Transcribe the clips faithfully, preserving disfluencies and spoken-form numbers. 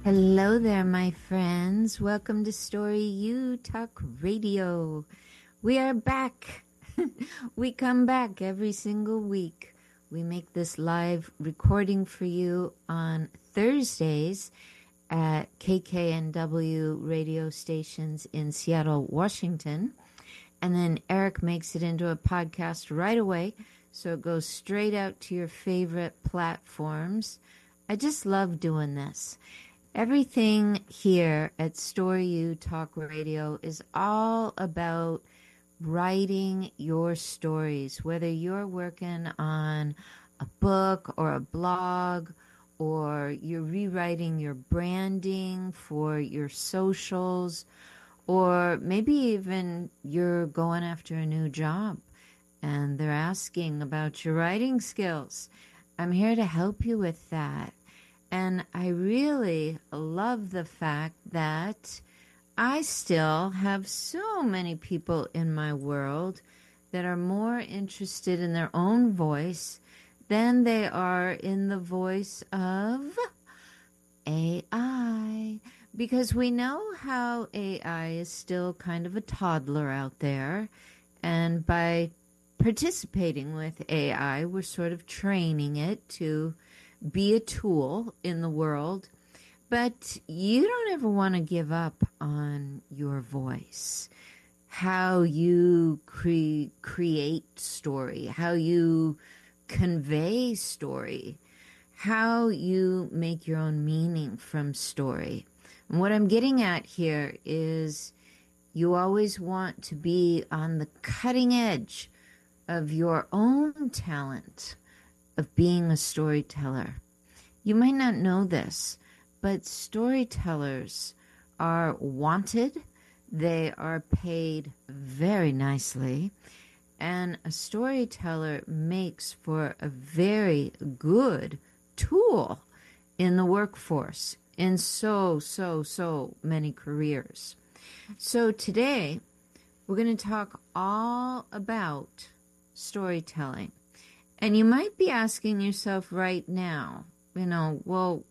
Hello there, my friends. Welcome to Story U Talk Radio. We are back. We come back every single week. We make this live recording for you on Thursdays at K K N W radio stations in Seattle, Washington. And then Eric makes it into a podcast right away, so it goes straight out to your favorite platforms. I just love doing this. Everything here at Story U Talk Radio is all about writing your stories, whether you're working on a book or a blog, or you're rewriting your branding for your socials, or maybe even you're going after a new job and they're asking about your writing skills. I'm here to help you with that. And I really love the fact that I still have so many people in my world that are more interested in their own voice than they are in the voice of A I. Because we know how A I is still kind of a toddler out there. And by participating with A I, we're sort of training it to be a tool in the world, but you don't ever want to give up on your voice, how you cre- create story, how you convey story, how you make your own meaning from story. And what I'm getting at here is you always want to be on the cutting edge of your own talent of being a storyteller. You might not know this, but storytellers are wanted. They are paid very nicely. And a storyteller makes for a very good tool in the workforce in so, so, so many careers. So today, we're going to talk all about storytelling. And you might be asking yourself right now, you know, well,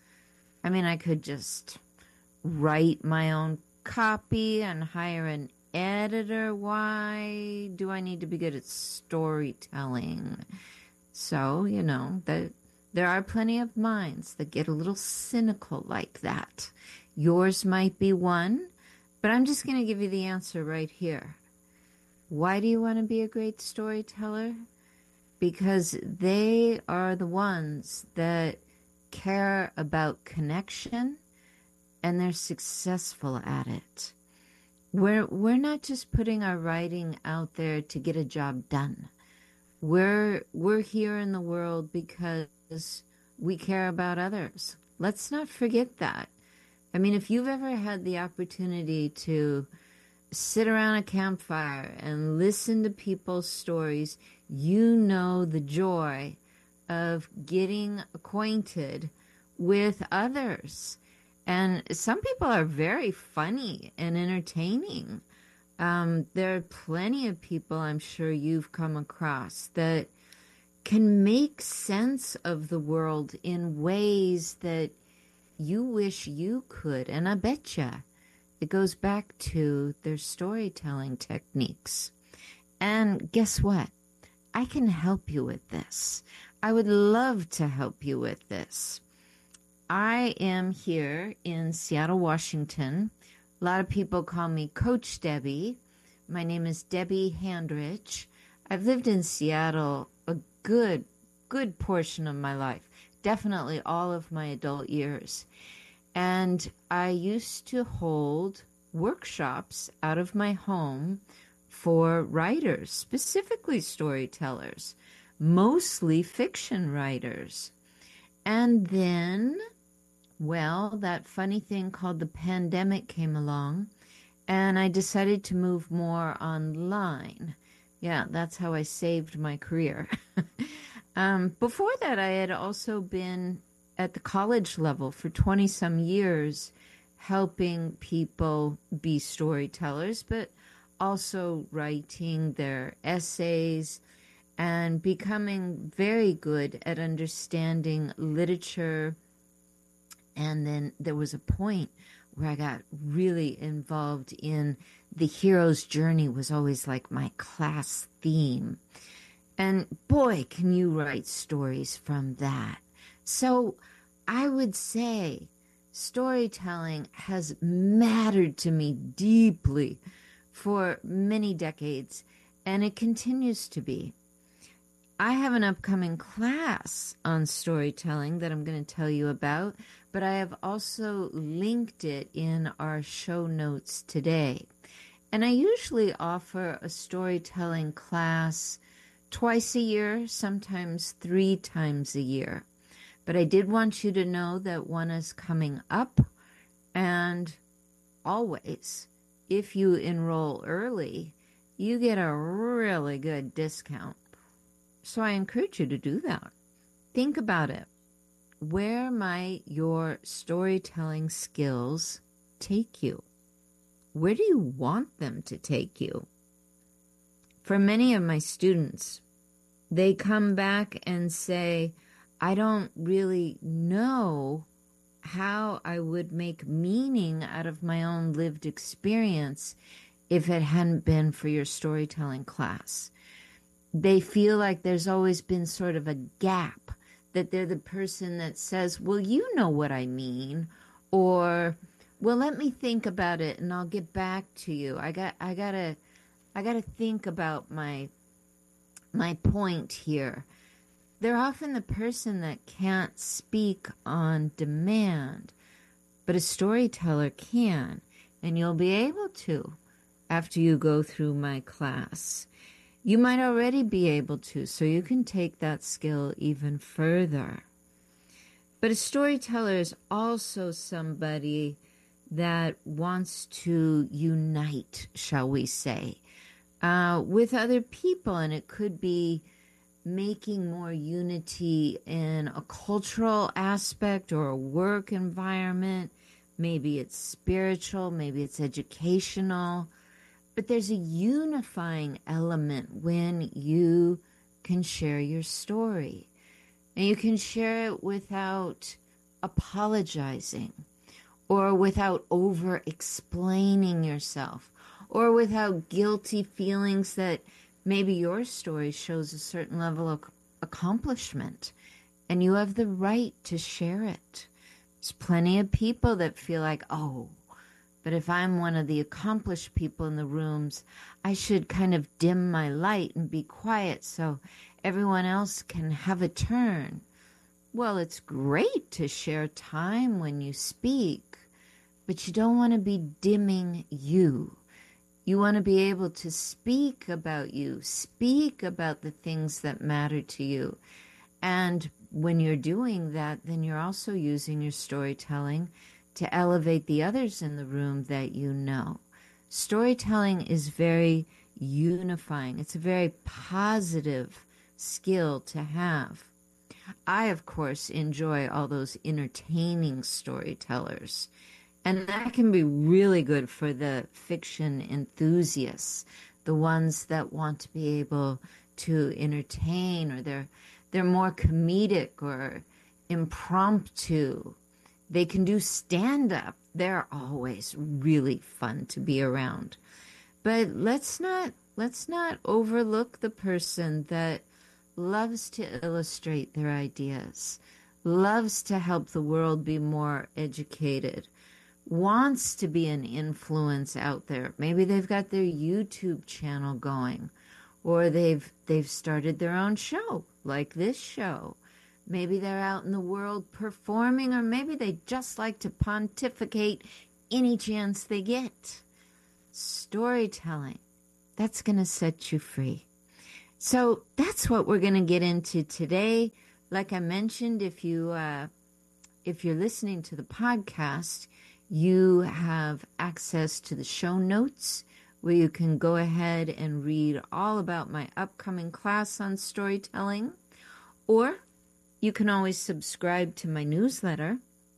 I mean, I could just write my own copy and hire an editor. Why do I need to be good at storytelling? So, you know, the, there are plenty of minds that get a little cynical like that. Yours might be one, but I'm just going to give you the answer right here. Why do you want to be a great storyteller? Because they are the ones that care about connection and they're successful at it. We're, we're not just putting our writing out there to get a job done. We're, we're here in the world because we care about others. Let's not forget that. I mean, if you've ever had the opportunity to sit around a campfire and listen to people's stories, you know the joy of getting acquainted with others. And some people are very funny and entertaining. Um, there are plenty of people I'm sure you've come across that can make sense of the world in ways that you wish you could. And I betcha it goes back to their storytelling techniques. And guess what? I can help you with this. I would love to help you with this. I am here in Seattle, Washington. A lot of people call me Coach Debbie. My name is Debbie Handrich. I've lived in Seattle a good, good portion of my life. Definitely all of my adult years. And I used to hold workshops out of my home for writers, specifically storytellers, mostly fiction writers. And then, well, that funny thing called the pandemic came along, and I decided to move more online. Yeah, that's how I saved my career. um, before that, I had also been at the college level for twenty some years, helping people be storytellers, but also writing their essays and becoming very good at understanding literature And then there was a point where I got really involved in the hero's journey was always like my class theme. And boy, can you write stories from that. So I would say storytelling has mattered to me deeply for many decades, and it continues to be. I have an upcoming class on storytelling that I'm going to tell you about, but I have also linked it in our show notes today. And I usually offer a storytelling class twice a year, sometimes three times a year. But I did want you to know that one is coming up, and always, if you enroll early, you get a really good discount. So I encourage you to do that. Think about it. Where might your storytelling skills take you? Where do you want them to take you? For many of my students, they come back and say, I don't really know how I would make meaning out of my own lived experience if it hadn't been for your storytelling class. They feel like there's always been sort of a gap, that they're the person that says, well, you know what I mean, or, well, let me think about it and I'll get back to you. I got, I gotta, I gotta think about my, my point here. They're often the person that can't speak on demand, but a storyteller can, and you'll be able to after you go through my class. You might already be able to, so you can take that skill even further. But a storyteller is also somebody that wants to unite, shall we say, uh, with other people. And it could be making more unity in a cultural aspect or a work environment. Maybe it's spiritual, maybe it's educational. But there's a unifying element when you can share your story. And you can share it without apologizing, or without over-explaining yourself, or without guilty feelings that maybe your story shows a certain level of accomplishment, and you have the right to share it. There's plenty of people that feel like, oh, but if I'm one of the accomplished people in the rooms, I should kind of dim my light and be quiet so everyone else can have a turn. Well, it's great to share time when you speak, but you don't want to be dimming you. You want to be able to speak about you, speak about the things that matter to you. And when you're doing that, then you're also using your storytelling to elevate the others in the room that you know. Storytelling is very unifying. It's a very positive skill to have. I, of course, enjoy all those entertaining storytellers. And that can be really good for the fiction enthusiasts, the ones that want to be able to entertain, or they're, they're more comedic or impromptu. They can do stand-up. They're always really fun to be around. But let's not let's not overlook the person that loves to illustrate their ideas, loves to help the world be more educated, wants to be an influence out there. Maybe they've got their YouTube channel going, or they've they've started their own show, like this show. Maybe they're out in the world performing, or maybe they just like to pontificate any chance they get. Storytelling, that's going to set you free. So that's what we're going to get into today. Like I mentioned, if you uh, if you're listening to the podcast, you have access to the show notes where you can go ahead and read all about my upcoming class on storytelling, or you can always subscribe to my newsletter.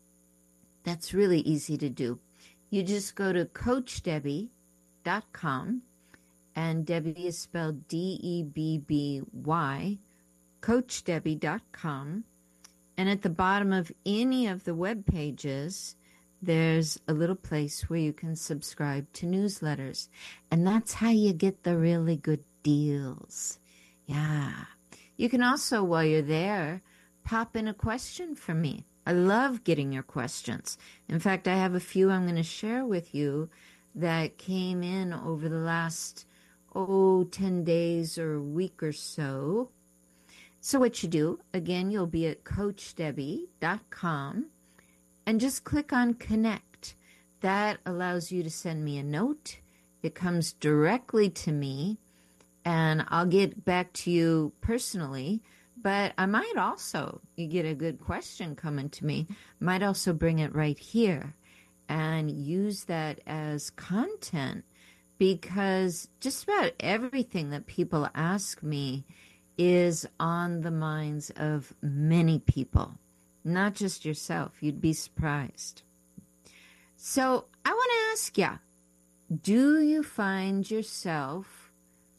That's really easy to do. You just go to coach debby dot com, and Debbie is spelled D E B B Y, coach debby dot com, And at the bottom of any of the web pages, there's a little place where you can subscribe to newsletters. And that's how you get the really good deals. Yeah. You can also, while you're there, pop in a question for me. I love getting your questions. In fact, I have a few I'm going to share with you that came in over the last, oh, ten days or a week or so. So what you do, again, you'll be at coach debbie dot com and just click on connect. That allows you to send me a note. It comes directly to me, and I'll get back to you personally. But I might also, you get a good question coming to me, might also bring it right here and use that as content, because just about everything that people ask me is on the minds of many people, not just yourself. You'd be surprised. So I want to ask you, do you find yourself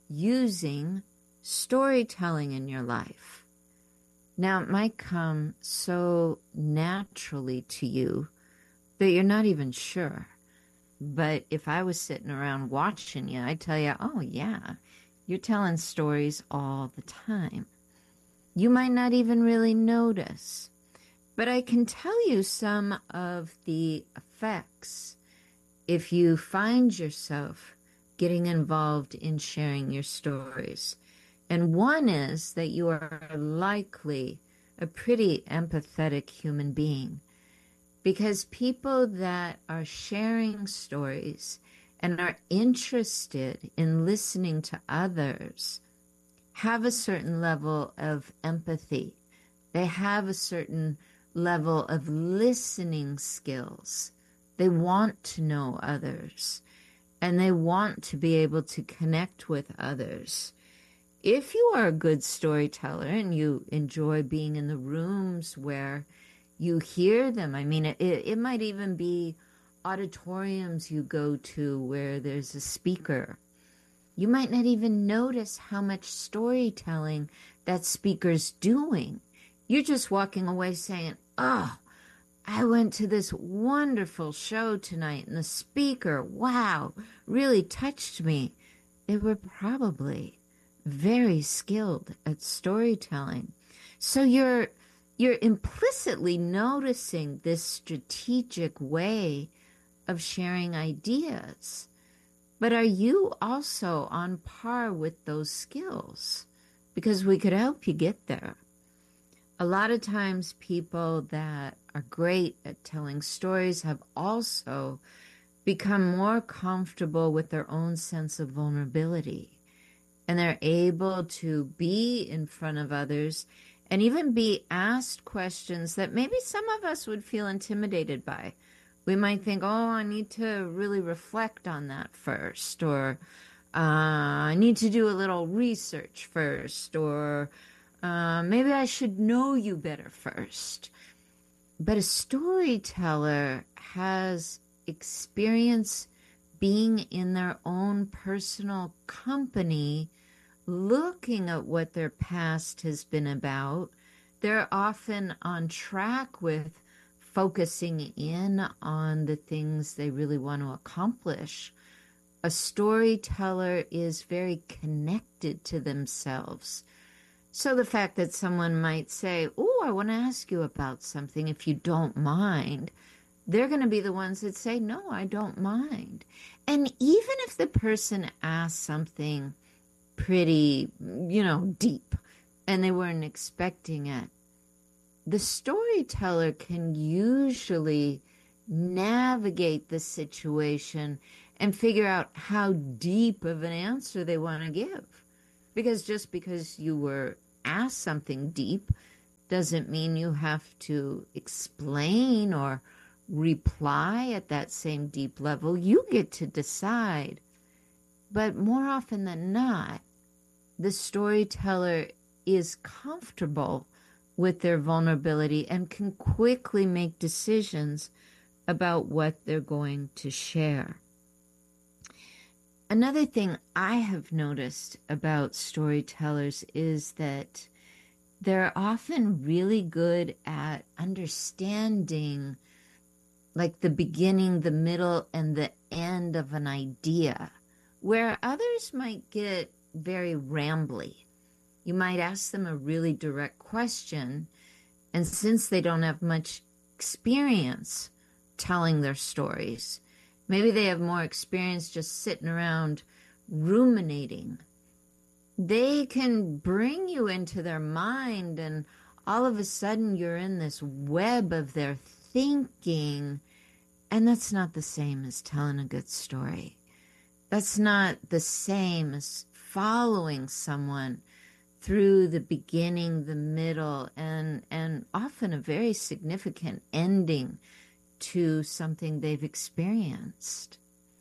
using storytelling in your life? Now, it might come so naturally to you that you're not even sure. But if I was sitting around watching you, I'd tell you, oh, yeah, you're telling stories all the time. You might not even really notice. But I can tell you some of the effects if you find yourself getting involved in sharing your stories. And one is that you are likely a pretty empathetic human being, because people that are sharing stories and are interested in listening to others have a certain level of empathy. They have a certain level of listening skills. They want to know others, and they want to be able to connect with others. If you are a good storyteller and you enjoy being in the rooms where you hear them, I mean, it, it might even be auditoriums you go to where there's a speaker. You might not even notice how much storytelling that speaker's doing. You're just walking away saying, oh, I went to this wonderful show tonight, and the speaker, wow, really touched me. They were probably very skilled at storytelling. So you're you're implicitly noticing this strategic way of sharing ideas. But are you also on par with those skills? Because we could help you get there. A lot of times people that are great at telling stories have also become more comfortable with their own sense of vulnerability. And they're able to be in front of others and even be asked questions that maybe some of us would feel intimidated by. We might think, oh, I need to really reflect on that first, or uh, I need to do a little research first, or uh, maybe I should know you better first. But a storyteller has experience being in their own personal company, looking at what their past has been about. They're often on track with focusing in on the things they really want to accomplish. A storyteller is very connected to themselves. So the fact that someone might say, oh, I want to ask you about something if you don't mind, they're going to be the ones that say, no, I don't mind. And even if the person asks something pretty, you know, deep and they weren't expecting it, the storyteller can usually navigate the situation and figure out how deep of an answer they want to give. Because just because you were asked something deep doesn't mean you have to explain or reply at that same deep level. You get to decide. But more often than not, the storyteller is comfortable with their vulnerability and can quickly make decisions about what they're going to share. Another thing I have noticed about storytellers is that they're often really good at understanding like the beginning, the middle, and the end of an idea, where others might get very rambly. You might ask them a really direct question, and since they don't have much experience telling their stories, maybe they have more experience just sitting around ruminating, they can bring you into their mind, and all of a sudden you're in this web of their thinking, and that's not the same as telling a good story. That's not the same as following someone through the beginning, the middle, and and often a very significant ending to something they've experienced.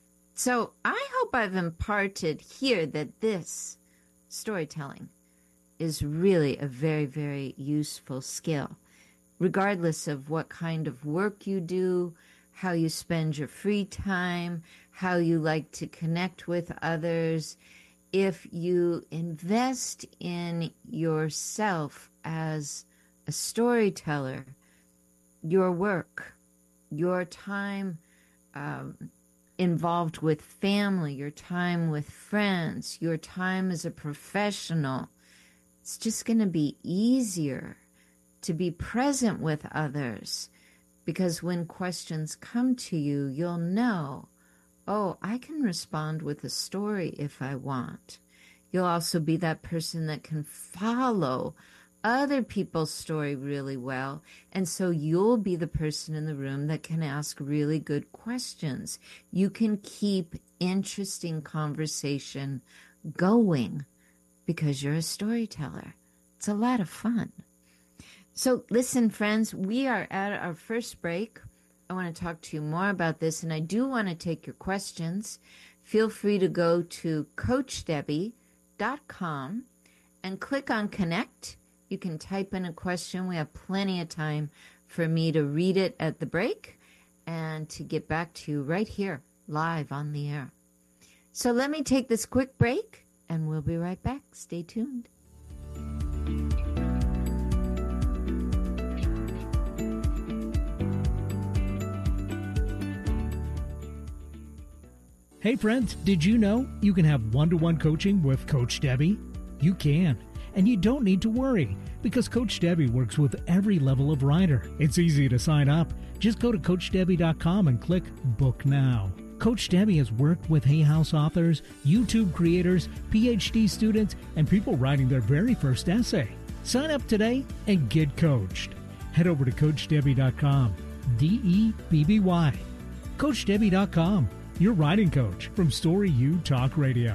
So I hope I've imparted here that this storytelling is really a very, very useful skill, regardless of what kind of work you do, how you spend your free time, how you like to connect with others. If you invest in yourself as a storyteller, your work, your time um, involved with family, your time with friends, your time as a professional, it's just going to be easier to be present with others, because when questions come to you, you'll know, oh, I can respond with a story if I want. You'll also be that person that can follow other people's story really well, and so you'll be the person in the room that can ask really good questions. You can keep interesting conversation going because you're a storyteller. It's a lot of fun. So listen, friends, we are at our first break. I want to talk to you more about this, and I do want to take your questions. Feel free to go to coach debbie dot com and click on Connect. You can type in a question. We have plenty of time for me to read it at the break and to get back to you right here, live on the air. So let me take this quick break, and we'll be right back. Stay tuned. Hey friends, did you know you can have one-to-one coaching with Coach Debbie? You can, and you don't need to worry because Coach Debbie works with every level of writer. It's easy to sign up. Just go to coach debbie dot com and click Book Now. Coach Debbie has worked with Hay House authors, YouTube creators, P H D students, and people writing their very first essay. Sign up today and get coached. Head over to coach debbie dot com, D E B B Y. coach debbie dot com. Your writing coach from Story U Talk Radio.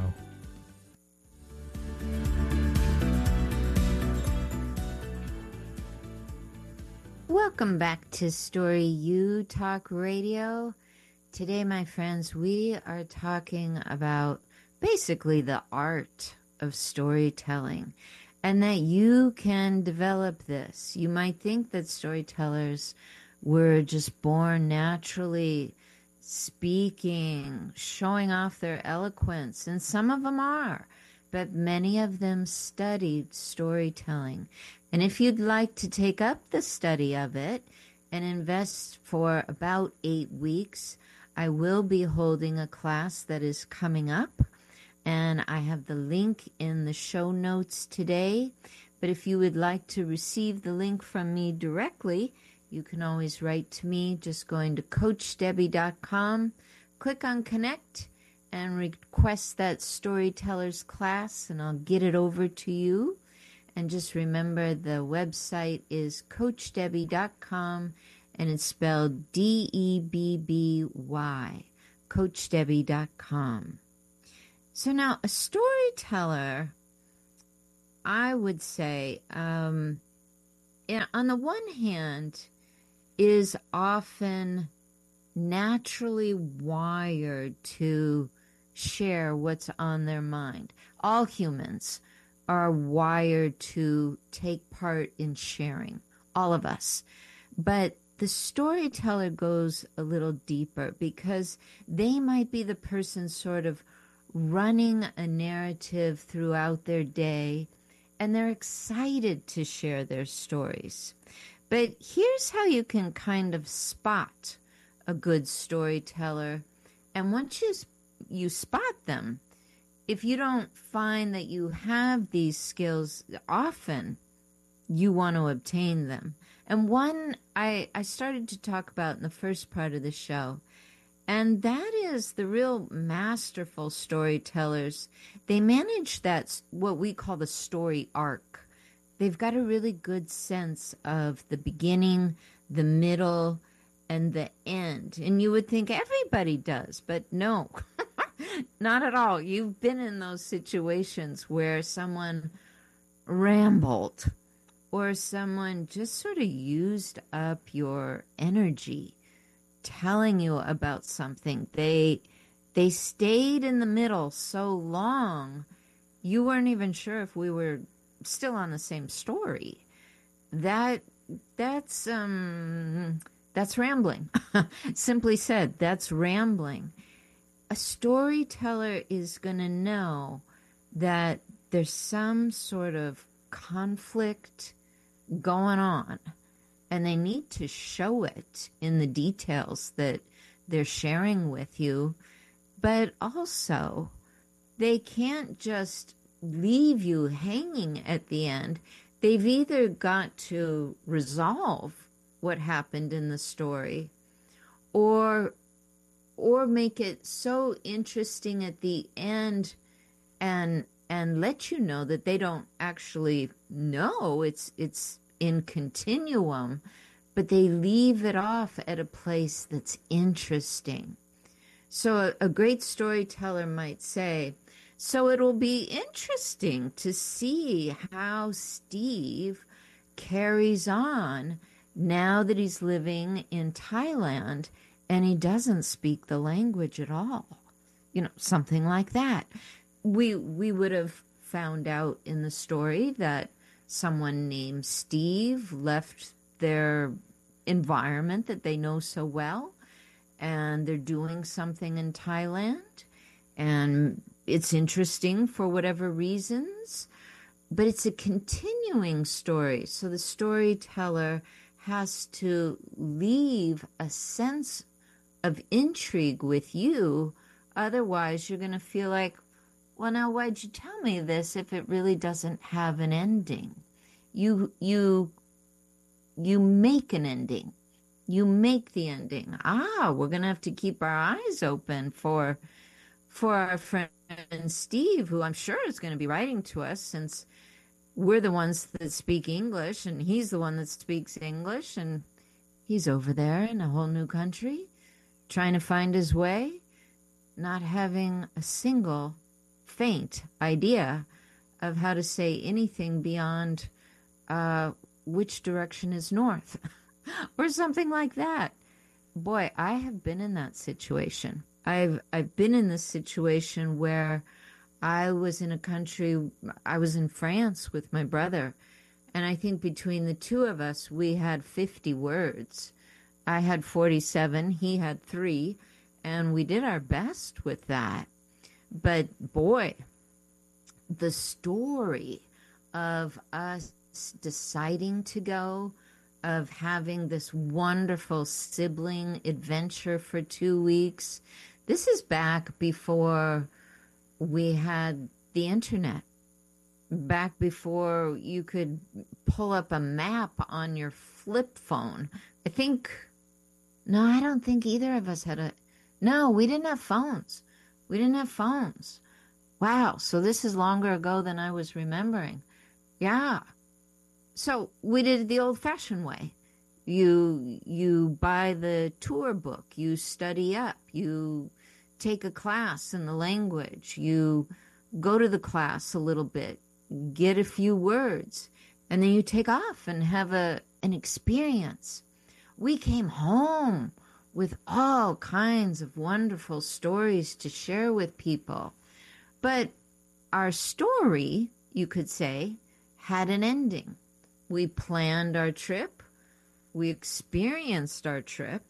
Welcome back to Story U Talk Radio. Today, my friends, we are talking about basically the art of storytelling, and that you can develop this. You might think that storytellers were just born naturally speaking, showing off their eloquence, and some of them are, but many of them studied storytelling. And if you'd like to take up the study of it and invest for about eight weeks, I will be holding a class that is coming up, and I have the link in the show notes today. But if you would like to receive the link from me directly, you can always write to me just going to coach debbie dot com, click on Connect, and request that storytellers class, and I'll get it over to you. And just remember, the website is coach debbie dot com, and it's spelled D E B B Y, coach debbie dot com. So now, a storyteller, I would say, um, on the one hand, is often naturally wired to share what's on their mind. All humans are wired to take part in sharing, all of us. But the storyteller goes a little deeper because they might be the person sort of running a narrative throughout their day, and they're excited to share their stories. But here's how you can kind of spot a good storyteller. And once you, you spot them, if you don't find that you have these skills often, you want to obtain them. And one I, I started to talk about in the first part of the show, and that is the real masterful storytellers. They manage that, what we call the story arc. They've got a really good sense of the beginning, the middle, and the end. And you would think everybody does, but no, not at all. You've been in those situations where someone rambled or someone just sort of used up your energy telling you about something. They they stayed in the middle so long, you weren't even sure if we were still on the same story. That that's um that's rambling. Simply said, that's rambling. A storyteller is going to know that there's some sort of conflict going on, and they need to show it in the details that they're sharing with you. But also, they can't just leave you hanging at the end. They've either got to resolve what happened in the story, or or make it so interesting at the end and and let you know that they don't actually know it's it's in continuum, but they leave it off at a place that's interesting. So a, a great storyteller might say, so it'll be interesting to see how Steve carries on now that he's living in Thailand and he doesn't speak the language at all. You know, something like that. We we would have found out in the story that someone named Steve left their environment that they know so well, and they're doing something in Thailand, and it's interesting for whatever reasons, but it's a continuing story. So the storyteller has to leave a sense of intrigue with you. Otherwise, you're going to feel like, well, now why'd you tell me this if it really doesn't have an ending? You you you make an ending. You make the ending. Ah, we're going to have to keep our eyes open for for our friend Steve, who I'm sure is going to be writing to us, since we're the ones that speak English and he's the one that speaks English, and he's over there in a whole new country trying to find his way, not having a single faint idea of how to say anything beyond uh, which direction is north or something like that. Boy, I have been in that situation. I've I've been in this situation where I was in a country, I was in France with my brother, and I think between the two of us, we had fifty words. I had forty-seven, he had three, and we did our best with that. But boy, the story of us deciding to go, of having this wonderful sibling adventure for two weeks, this is back before we had the internet, back before you could pull up a map on your flip phone. I think, no, I don't think either of us had a, no, we didn't have phones. We didn't have phones. Wow, so this is longer ago than I was remembering. Yeah. So we did it the old-fashioned way. You you buy the tour book, you study up, you take a class in the language, you go to the class a little bit, get a few words, and then you take off and have a an experience. We came home with all kinds of wonderful stories to share with people. But our story, you could say, had an ending. We planned our trip. We experienced our trip.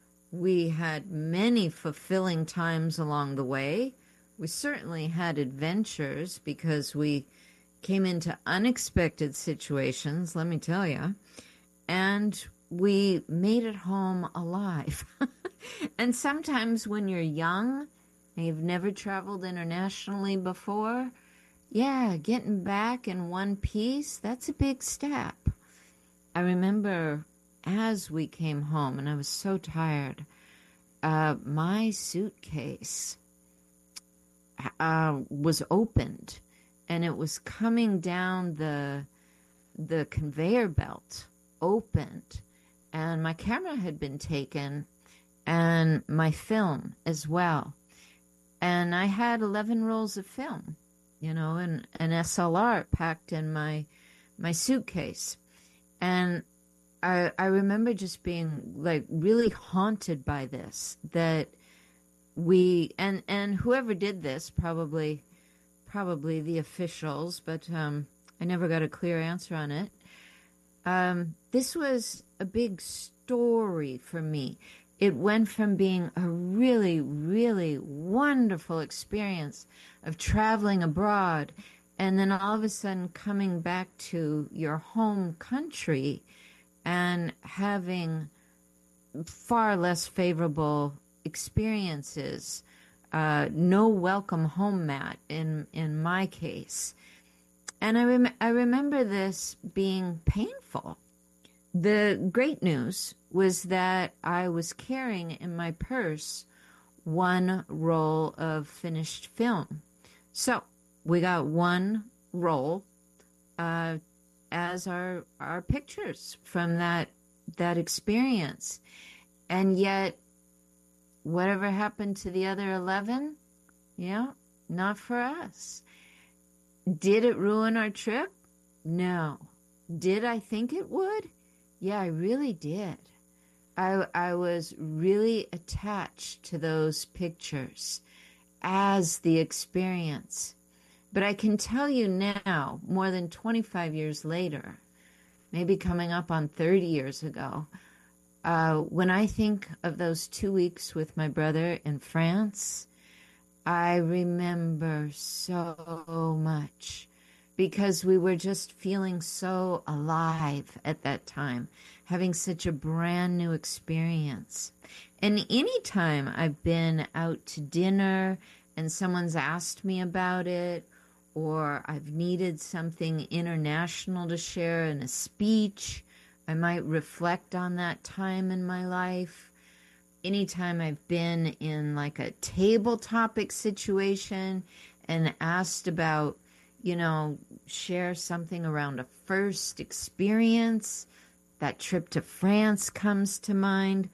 We had many fulfilling times along the way. We certainly had adventures because we came into unexpected situations, let me tell you, and we made it home alive. And sometimes when you're young and you've never traveled internationally before, yeah, getting back in one piece, that's a big step. I remember as we came home, and I was so tired, uh, my suitcase uh, was opened, and it was coming down the the conveyor belt, opened, and my camera had been taken, and my film as well. And I had eleven rolls of film, you know, and an S L R packed in my my suitcase. And I I remember just being like really haunted by this, that we and and whoever did this, probably probably the officials, but um, I never got a clear answer on it. Um, this was a big story for me. It went from being a really, really wonderful experience of traveling abroad, and then all of a sudden coming back to your home country and having far less favorable experiences, uh, no welcome home mat in, in my case. And I, rem- I remember this being painful. The great news was that I was carrying in my purse one roll of finished film. So we got one roll uh, as our our pictures from that that experience. And yet, whatever happened to the other eleven, yeah, not for us. Did it ruin our trip? No. Did I think it would? Yeah, I really did. I, I was really attached to those pictures as the experience. But I can tell you now, more than twenty-five years later, maybe coming up on thirty years ago, uh, when I think of those two weeks with my brother in France, I remember so much, because we were just feeling so alive at that time, having such a brand new experience. And any time I've been out to dinner and someone's asked me about it, or I've needed something international to share in a speech, I might reflect on that time in my life. Anytime I've been in like a table topic situation and asked about, you know, share something around a first experience, that trip to France comes to mind.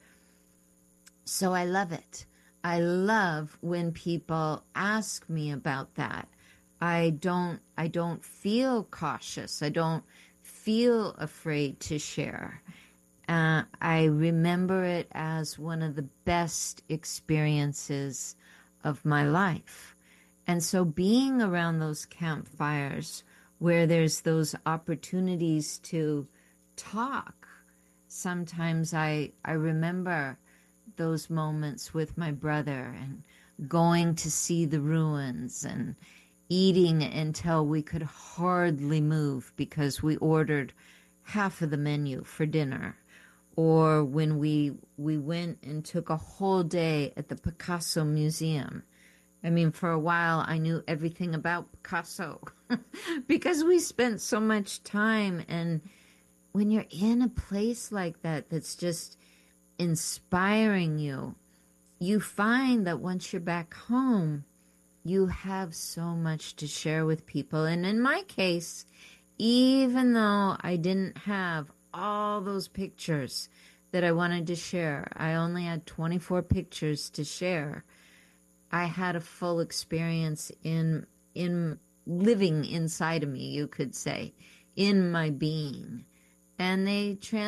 So I love it. I love when people ask me about that. I don't, I don't feel cautious. I don't feel afraid to share. Uh, I remember it as one of the best experiences of my life. And so being around those campfires where there's those opportunities to talk, sometimes I, I remember those moments with my brother and going to see the ruins and eating until we could hardly move because we ordered half of the menu for dinner. Or when we we went and took a whole day at the Picasso Museum. I mean, for a while, I knew everything about Picasso because we spent so much time. And when you're in a place like that that's just inspiring you, you find that once you're back home, you have so much to share with people. And in my case, even though I didn't have all those pictures that I wanted to share, I only had twenty-four pictures to share. I had a full experience in in living inside of me, you could say, in my being. And they trans